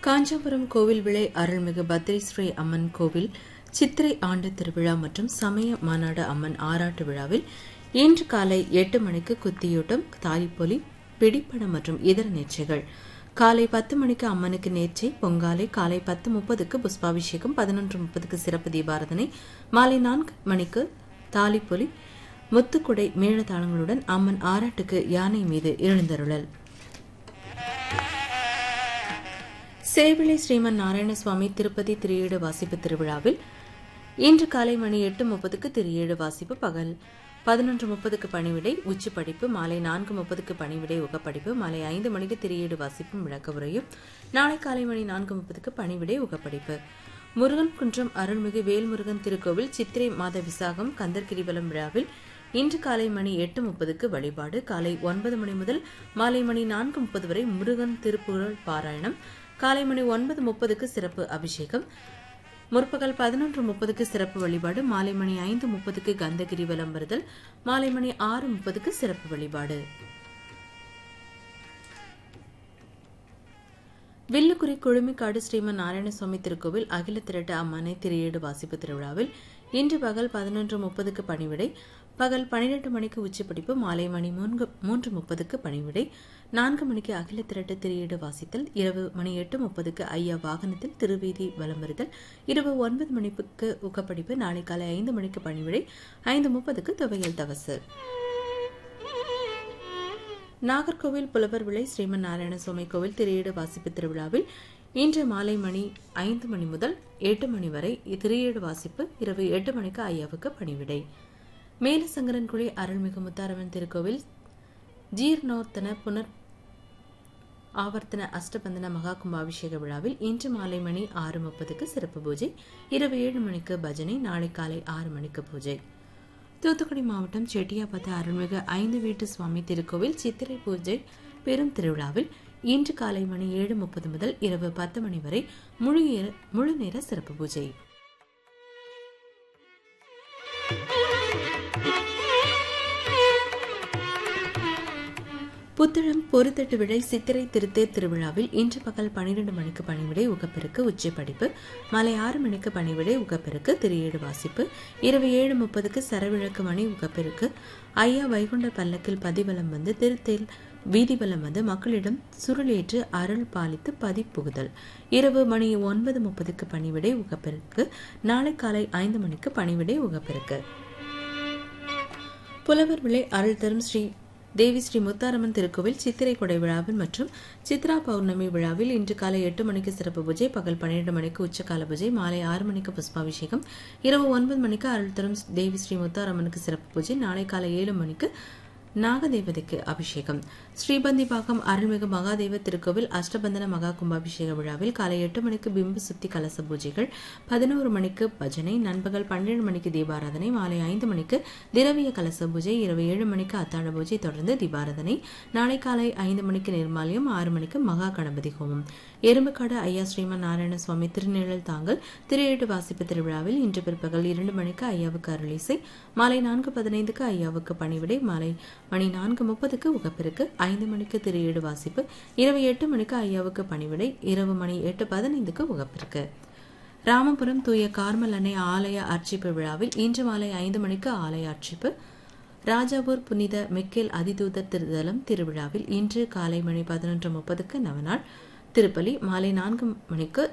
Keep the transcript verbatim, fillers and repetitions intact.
காஞ்சிபுரம் கோவில் விளை அருள்மிகு பத்ரி ஸ்ரீ அம்மன் கோவில் சித்திரை ஆண்டு திருவிழா மற்றும் சமய மாநாடு அம்மன் ஆராட்டு விழாவில் இன்று காலை எட்டு மணிக்கு குத்தியோட்டம், தாலிப்பொலி, பிடிப்படம் மற்றும் இதர நேர்ச்சிகள். காலை பத்து மணிக்கு அம்மனுக்கு நேர்ச்சை பொங்காலை, காலை பத்து முப்பதுக்கு புஷ்பாபிஷேகம், பதினொன்று முப்பதுக்கு சிறப்பு தீபாரதனை, மாலை நான்கு மணிக்கு தாலிப்பொலி, முத்துக்குடை மேளதாளங்களுடன் அம்மன் ஆராட்டுக்கு யானை மீது எழுந்தருளல். சேவிளை ஸ்ரீமன் நாராயணசுவாமி திருப்பதி திரியேடு வாசிப்பு திருவிழாவில் இன்று காலை மணி எட்டு முப்பதுக்கு திரியேடு வாசிப்பு, பகல் பதினொன்று முப்பதுக்கு பணிவிடை, உச்சி படிப்பு, மாலை நான்கு முப்பதுக்கு பணிவிடை உகப்படிப்பு, மாலை ஐந்து மணிக்கு திரியேடு வாசிப்பும் விளக்க உரையும், நாளை காலை மணி நான்கு முப்பதுக்கு பணிவிடை உகப்படிப்பு. முருகன் குன்றம் அருள்மிகு வேல்முருகன் திருக்கோவில் சித்திரை மாத விசாகம் கந்தர் கிரிவலம் விழாவில் இன்று காலை மணி எட்டு முப்பதுக்கு வழிபாடு, காலை ஒன்பது மணி முதல் மாலை மணி நான்கு முப்பது வரை முருகன் திருப்புகழ் பாராயணம், காலை மணி ஒன்பது முப்பதுக்கு சிறப்பு அபிஷேகம், முற்பகல் பதினொன்று முப்பதுக்கு சிறப்பு வழிபாடு, மாலை மணி ஐந்து முப்பதுக்கு கந்தகிரி வலம் வருதல், மாலை மணி ஆறு முப்பதுக்கு சிறப்பு வழிபாடு. வில்லுக்குறி குழுமிக்காடு ஸ்ரீமன் நாராயணசுவாமி திருக்கோவில் அகில திரட்டு அம்மனை திரியேடு வாசிப்பு திருவிழாவில் இன்று பகல் பதினொன்று முப்பதுக்கு பணிவிடை, பகல் பனிரெண்டு மணிக்கு உச்சிப்பிடிப்பு, மாலை மணி மூன்று முப்பதுக்கு பணிவிடை, நான்கு மணிக்கு அகில திரட்டு திரியேடு வாசித்தல், இரவு மணி எட்டு முப்பதுக்கு ஐயா வாகனத்தில் திருவீதி வலம் வருதல், இரவு ஒன்பது மணிக்கு உகப்படிப்பு, நாளை காலை ஐந்து மணிக்கு பணிவிடை, ஐந்து முப்பதுக்கு துவையல் தவசு. நாகர்கோவில் புலவர் விளை ஸ்ரீமன் நாராயணசுவாமி கோவில் திரியேடு வாசிப்பு திருவிழாவில் இன்று மாலை மணி ஐந்து மணி முதல் எட்டு மணி வரை திரியேடு வாசிப்பு, இரவு எட்டு மணிக்கு ஐயாவுக்கு பணிவிடை. மேலசங்கரன்குழி அருள்மிகு முத்தாரம்மன் திருக்கோவில் ஜீர்ணோத்தன புனர் ஆவர்த்தன அஷ்டபந்தன மகா கும்பாபிஷேக விழாவில் இன்று மாலை மணி ஆறு முப்பதுக்கு சிறப்பு பூஜை, இரவு ஏழு மணிக்கு பஜனை, நாளை காலை ஆறு மணிக்கு பூஜை. தூத்துக்குடி மாவட்டம் செட்டியாபத்து அருள்மிகு ஐந்து வீட்டு சுவாமி திருக்கோவில் சித்திரை பூஜை பெரும் திருவிழாவில் இன்று காலை மணி ஏழு முப்பது முதல் இரவு பத்து மணி வரை முழு முழு நேர சிறப்பு பூஜை. புத்தளம் பொறுத்தட்டு விழை சித்திரை திருத்தேர் திருவிழாவில் இன்று பகல் பனிரெண்டு மணிக்கு பணிவிடை உகப்பெருக்கு, உச்சி படிப்பு, மாலை ஆறு மணிக்கு பணிவிடை உகப்பெருக்கு, திரியேடு வாசிப்பு, இரவு ஏழு முப்பதுக்கு சரவிளக்கு மணி உகப்பெருக்கு, ஐயா வைகுண்ட பல்லக்கில் பதிவலம் வந்து திருத்தேல் வீதிவலம் வந்து மக்களிடம் சுருளேற்று அருள் பாலித்து பதிப்புகுதல், இரவு மணி ஒன்பது முப்பதுக்கு பணிவிடை உகப்பெருக்கு, நாளை காலை ஐந்து மணிக்கு பணிவிடை உகப்பெருக்கு. புலவர் விளை அருள் தரும் ஸ்ரீ தேவி ஸ்ரீ முத்தாரம்மன் திருக்கோவில் சித்திரை கொடை விழாவில் மற்றும் சித்ரா பௌர்ணமி விழாவில் இன்று காலை எட்டு மணிக்கு சிறப்பு பூஜை, பகல் பன்னிரண்டு மணிக்கு உச்சகால பூஜை, மாலை ஆறு மணிக்கு புஷ்பாபிஷேகம், இரவு ஒன்பது மணிக்கு அருள் தரும் தேவி ஸ்ரீ முத்தாரம்மனுக்கு சிறப்பு பூஜை, நாளை காலை ஏழு மணிக்கு நாகதேவதைக்கு அபிஷேகம். ஸ்ரீபந்திபாகம் அருள்மிகு மகாதேவ திருக்கோவில் அஷ்டபந்தன மகா கும்பாபிஷேக விழாவில் காலை எட்டு மணிக்கு பிம்பு சுத்தி கலச பூஜைகள், பதினோரு மணிக்கு பஜனை, நண்பகல் பன்னிரண்டு மணிக்கு தீபாராதனை, மாலை ஐந்து மணிக்கு திரவிய கலச பூஜை, இரவு ஏழு மணிக்கு அத்தாழ பூஜை, தொடர்ந்து தீபாராதனை, நாளை காலை ஐந்து மணிக்கு நிர்மாலயம், ஆறு மணிக்கு மகா கணபதி ஹோமம். எறும்புக்காடு ஐயா ஸ்ரீமன் நாராயணசுவாமி திருநிழல் தாங்கல் திரையேட்டு வாசிப்பு திருவிழாவில் இன்று பிற்பகல் இரண்டு மணிக்கு ஐயாவுக்கு அருளிசை, மாலை நான்கு பதினைந்துக்கு ஐயாவுக்கு பணிவிடை, மாலை மணி நான்கு முப்பதுக்கு உகப்பெருக்கு, ஐந்து மணிக்கு திரையேடு வாசிப்பு, இரவு எட்டு மணிக்கு ஐயாவுக்கு பணிவிடை, இரவு மணி எட்டு பதினைந்துக்கு உகப்பெருக்கு. ராமபுரம் தூய கார்மல் அன்னை ஆலய அர்ச்சிப்பு விழாவில் இன்று மாலை ஐந்து மணிக்கு ஆலய அர்ச்சிப்பு, ராஜாபூர் புனித மெக்கேல் அதிதூதர் திருதலம் திருவிழாவில் இன்று காலை மணி பதினொன்று முப்பதுக்கு நவநாள் திருப்பலி, மாலை நான்கு மணிக்கு